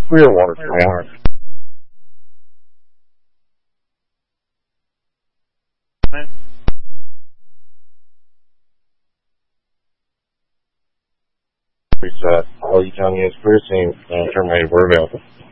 Clearwater, Clearwater. Reset. All you county is clear, team, terminated, we're available.